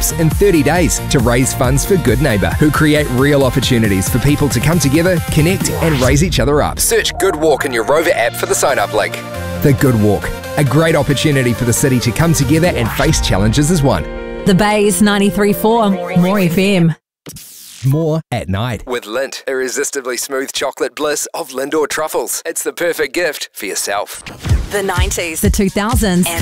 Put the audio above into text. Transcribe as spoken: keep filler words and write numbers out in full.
ups in thirty days to raise funds for Good Neighbour, who create real opportunities for people to come together, connect and raise each other up. Search Good Walk in your Rover app for the sign-up link. The Good Walk, a great opportunity for the city to come together and face challenges as one. The Bay's ninety-three point four, More F M. More at night. With Lindt, irresistibly smooth chocolate bliss of Lindor truffles. It's the perfect gift for yourself. The nineties, the two thousands, and